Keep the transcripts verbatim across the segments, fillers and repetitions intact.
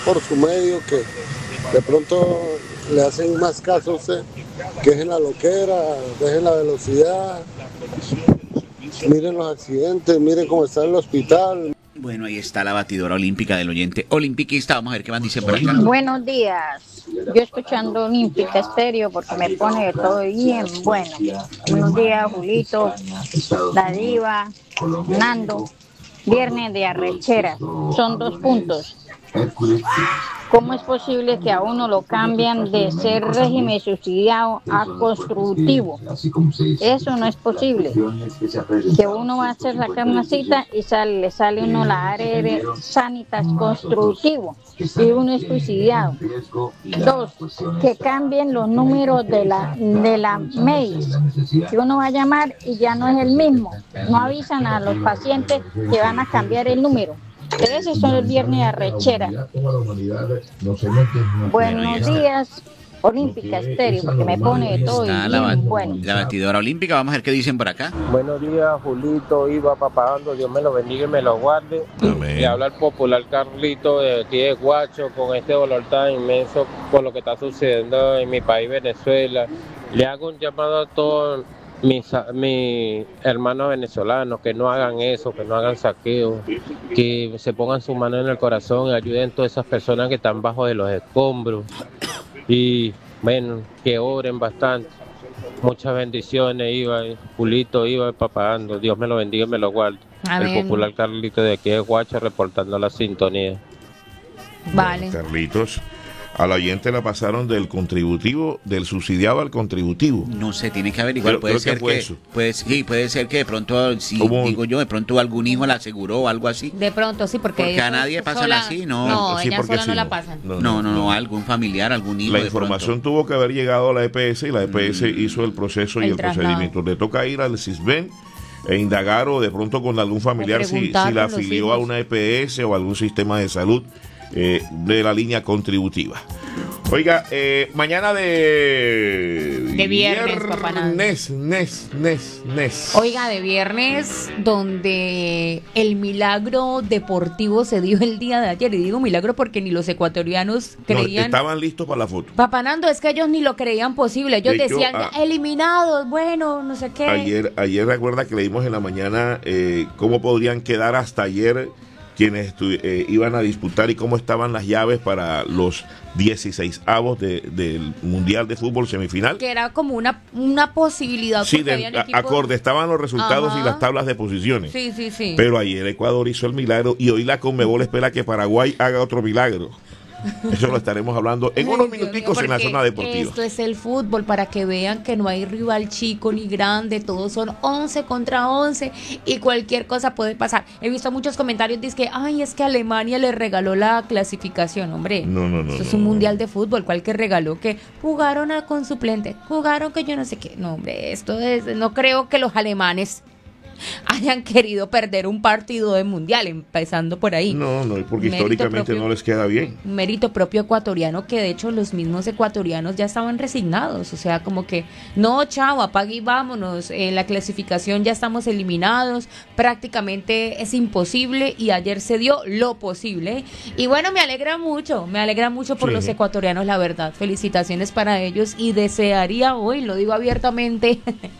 por su medio que de pronto le hacen más caso a usted, que es en la loquera, dejen la velocidad, miren los accidentes, miren cómo está el hospital. Bueno, ahí está la batidora olímpica del oyente olimpiquista. Vamos a ver qué más dice por acá. Buenos días. Yo escuchando Olímpica Estéreo porque me pone todo bien bueno. Buenos días, Julito, la diva, Nando. Viernes de arrechera. Son dos puntos. ¿Cómo es posible que a uno lo cambian de ser régimen subsidiado a constructivo? Eso no es posible. Que uno va a hacer sacar una cita y sale, le sale uno la área sanitas constructivo y uno es subsidiado. Dos, que cambien los números de la de la M E I S. Que uno va a llamar y ya no es el mismo. No avisan a los pacientes que van a cambiar el número. Ese son el viernes de arrechera. Buenos días, Olímpica Estéreo, porque me pone de todo y Está la, bien bat- bueno. la batidora olímpica. Vamos a ver qué dicen por acá. Buenos días, Julito, Iba, papagando, Dios me lo bendiga y me lo guarde. Amén. Y habla el popular Carlito de aquí de Guacho con este dolor tan inmenso por lo que está sucediendo en mi país, Venezuela. Le hago un llamado a todos mis, mis hermanos venezolanos que no hagan eso, que no hagan saqueo, que se pongan su mano en el corazón y ayuden a todas esas personas que están bajo de los escombros. Y bueno, que oren bastante. Muchas bendiciones, Iba, Julito, Iba, papagando. Dios me lo bendiga y me lo guarde. Amén. El popular Carlito de aquí de Guacho reportando la sintonía. Vale. Carlitos, al oyente la pasaron del contributivo, del subsidiado al contributivo. No sé, tiene que averiguar. Creo- puede creo que ser fue que, eso. puede, sí, puede ser que de pronto, si Hubo un- digo yo, de pronto algún hijo la aseguró o algo así. De pronto, sí, porque... Porque a ellos nadie pasan sola- así, ¿no? No, Sí, ella porque sola sí, no la no. pasan. No, No, no, no, algún familiar, algún hijo. La de información pronto. tuvo que haber llegado a la E P S y la E P S hizo el proceso y El el traslado. procedimiento. Le toca ir al CISBEN e indagar o de pronto con algún familiar si, preguntar si la con los afilió a hijos. una E P S o algún sistema de salud eh, de la línea contributiva. Oiga, eh, mañana de... De viernes, papá Nando. Nes, Nes, Nes, Nes. Oiga, de viernes, donde el milagro deportivo se dio el día de ayer. Y digo milagro porque ni los ecuatorianos No, creían... estaban listos para la foto. Papá Nando, es que ellos ni lo creían posible. Ellos De hecho, decían, ah, eliminados, bueno, no sé qué. Ayer, ayer recuerda que leímos en la mañana eh, cómo podrían quedar hasta ayer quienes estu- eh, iban a disputar y cómo estaban las llaves para los dieciséis avos de, del Mundial de Fútbol semifinal. Que era como una, una posibilidad. Sí, porque de, habían a- equipos- acorde, estaban los resultados Ajá. y las tablas de posiciones. Sí, sí, sí. Pero ayer Ecuador hizo el milagro y hoy la Conmebol espera que Paraguay haga otro milagro. Eso lo estaremos hablando en Ay, unos Dios minuticos mío, en la porque zona deportiva. Esto es el fútbol, para que vean que no hay rival chico ni grande, todos son once contra once y cualquier cosa puede pasar. He visto muchos comentarios, dice que, ay, es que Alemania le regaló la clasificación, hombre. No, no, no, Esto es no, un no. mundial de fútbol, ¿cuál que regaló? Que jugaron a- con suplente, jugaron que yo no sé qué. No, hombre, esto es, no creo que los alemanes hayan querido perder un partido de mundial, empezando por ahí. No, no, porque Mérito históricamente propio. no les queda bien. Un mérito propio ecuatoriano, que de hecho los mismos ecuatorianos ya estaban resignados, o sea, como que no, chao, apague y vámonos, en la clasificación ya estamos eliminados, prácticamente es imposible, y ayer se dio lo posible. Y bueno, me alegra mucho, me alegra mucho por Sí. los ecuatorianos, la verdad, felicitaciones para ellos, y desearía hoy, lo digo abiertamente,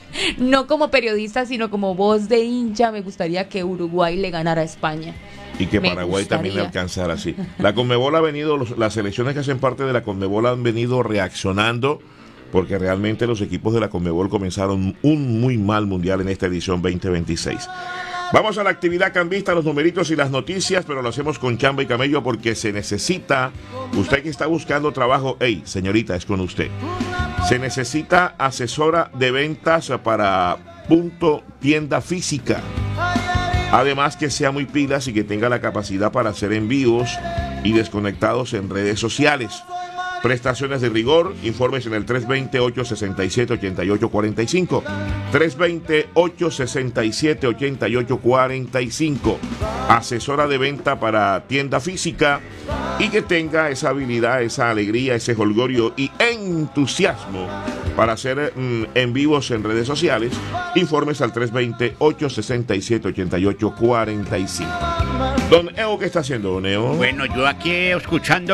no como periodista, sino como voz de hincha, me gustaría que Uruguay le ganara a España. Y que Me Paraguay también gustaría. alcanzara así. La Conmebol ha venido, los- las selecciones que hacen parte de la Conmebol han venido reaccionando porque realmente los equipos de la Conmebol comenzaron un muy mal mundial en esta edición veinte veintiséis. Vamos a la actividad cambista, los numeritos y las noticias, pero lo hacemos con chamba y camello porque se necesita, usted que está buscando trabajo, hey, señorita, es con usted. Se necesita asesora de ventas para Punto Tienda Física. Además que sea muy pilas y que tenga la capacidad para hacer envíos y desconectados en redes sociales. Prestaciones de rigor, informes en el tres dos cero, ocho seis siete, ocho ocho cuatro cinco. tres dos cero, ocho seis siete, ocho ocho cuatro cinco. Asesora de venta para tienda física y que tenga esa habilidad, esa alegría, ese jolgorio y entusiasmo para hacer mm, en vivos en redes sociales. Informes al tres dos cero, ocho seis siete, ocho ocho cuatro cinco. Don Eo, ¿qué está haciendo, Don Eo? Bueno, yo aquí escuchando